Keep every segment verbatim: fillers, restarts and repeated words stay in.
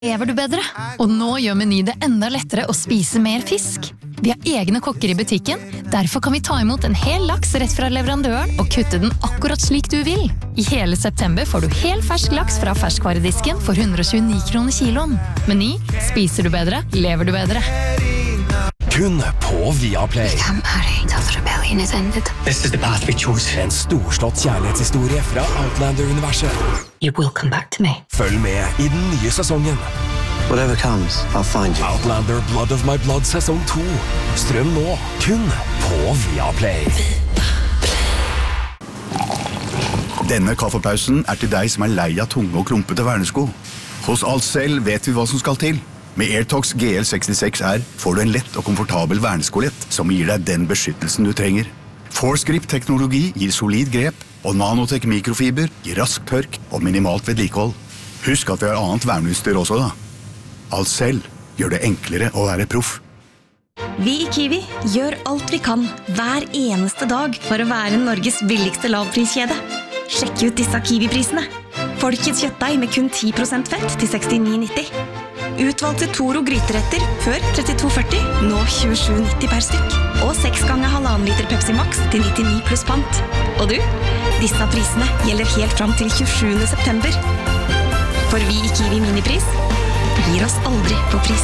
Lever du bedre? Og nå gjør Meny det enda lettere å spise mer fisk. Vi har egne kokker i butikken, derfor kan vi ta imot en hel laks rett fra leverandøren og kutte den akkurat slik du vil. I hele september får du hel fersk laks fra ferskvaredisken for hundre og tjueni kroner kiloen. Meny, spiser du bedre, lever du bedre. Kun på Viaplay. Come party until the rebellion is ended. This is the path we chose. En storslått kjærlighetshistorie fra Outlander-universet. You will come back to me. Følg med i den nye sesongen. Whatever comes, I'll find you. Outlander Blood of My Blood sesong to. Strøm nå, kun på Viaplay. Denne kaffepausen er til deg som er lei av tunge og klumpete vernesko. Hos Alcel vet vi hva som skal til. Med AirTox G L sekstiseks R får du en lett og komfortabel verneskolett som gir deg den beskyttelsen du trenger. ForceGrip-teknologi gir solid grep, og Nanotech mikrofiber gir rask tørk og minimalt vedlikehold. Husk at vi har annet verneutstyr også da. Alcel gjør det enklere å være proff. Vi i Kiwi gjør alt vi kan hver eneste dag for å være Norges billigste lavpriskjede. Sjekk ut disse Kiwi-prisene. Folkets kjøttdeig med kun ti prosent fett til sekstini nitti. Utvalgte Toro gryteretter før trettito førti, nå tjuesju nitti per stykk. Og seks ganger halvannen liter Pepsi Max til nittini pluss pant. Og du, disse prisene gjelder helt fram til tjuesjuende september. For vi i Kiwi Minipris gir oss aldri på pris.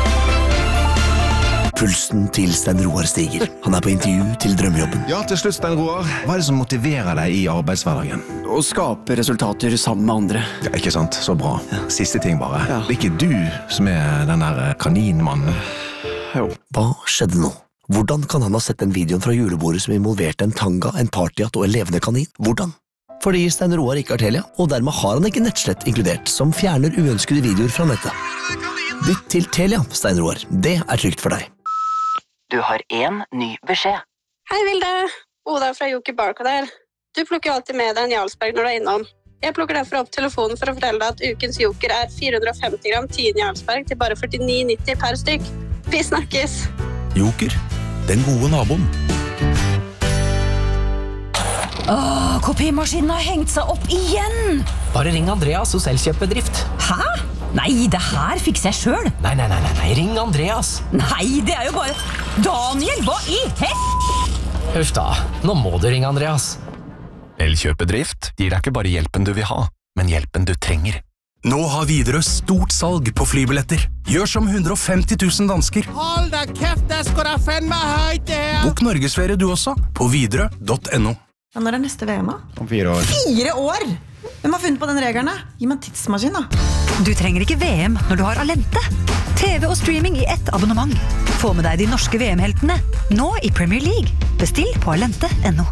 Pulsen til Stein Roar stiger. Han er på intervju til drømmejobben. Ja, til slutt, Stein Roar. Hva er det som motiverer deg i arbeidshverdagen? Å skape resultater sammen med andre. Ja, ikke sant? Så bra. Siste ting bare. Ja. Det er ikke du som er den der kaninmannen. Jo. Hva skjedde nå? Hvordan kan han ha sett den videoen fra julebordet som involverte en tanga, en partyhatt og en levende kanin? Hvordan? Fordi Stein Roar ikke har Telia, og dermed har han ikke nettslett inkludert, som fjerner uønskede videoer fra nettet. Bytt til Telia, Stein Roar. Det er trygt for deg. Du har en ny beskjed. Hei, Vilde. Oda fra Joker Barca der. Du plukker alltid med deg en Jarlsberg når du er innom. Jeg plukker derfor opp telefonen for å fortelle deg at ukens Joker er fire hundre og femti gram Tien Jarlsberg til bare førtini nitti per stykk. Vi snakkes! Joker, den gode naboen. Åh, kopimaskinen har hengt seg opp igjen! Bare ring Andreas hos Elkjøpbedrift. Hæ? Nei, det her fikser jeg selv. Nei, nei, nei, nei, nei, ring Andreas. Nei, det er jo bare... Daniel, hva i hett? Huff da, nå må du ringe Andreas. Elkjøpbedrift gir deg ikke bare hjelpen du vil ha, men hjelpen du trenger. Nå har Widerøe stort salg på flybilletter. Gjør som hundre og femti tusen dansker. Hold da kjeft, det skal da fenn meg høyt det her. Bok norgesferie du også, på widerøe punktum no. Ja, når er neste V M da? Om fire år. Fire år? Hvem har funnet på den regelen? Gi meg en tidsmaskin da. Du trenger ikke V M når du har Alente. T V og streaming i ett abonnement. Få med deg de norske V M-heltene, nå i Premier League. Bestill på alente punktum no.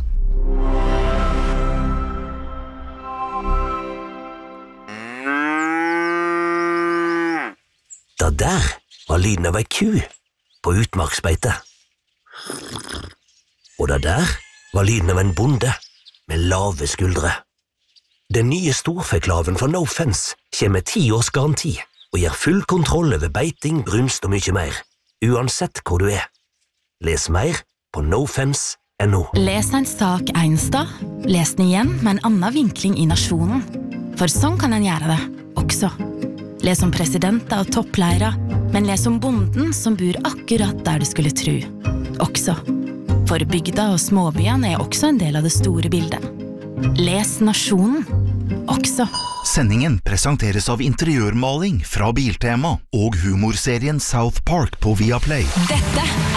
Da der var lyden av ei ku på utmarksbeite. Og da der var lyden av en bonde med lave skuldre. Den nye storfeklaven fra No Fence kommer med ti års garanti og gir full kontroll over beiting, brunst og mye mer, uansett hvor du er. Les mer på no fence punktum no. Les en sak en sted, les den igjen med en annen vinkling i nasjonen. For sånn kan en gjøre det, også. Les om presidenter og toppleiere, men les om bonden som bor akkurat der du skulle tro. Også. For bygda og småbyene er også en del av det store bildet. Les Nasjonen, også. Sendingen presenteres av interiørmaling fra Biltema og humorserien South Park på Viaplay. Dette